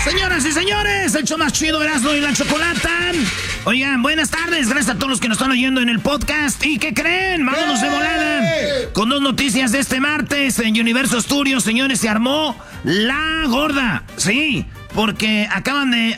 Señoras y señores, el show más chido, Erasmo y la Chocolata. Oigan, buenas tardes, gracias a todos los que nos están oyendo en el podcast. ¿Y qué creen? Vámonos de volada con 2 noticias de este martes. En Universo Studios, señores, se armó la gorda. Sí, porque acaban de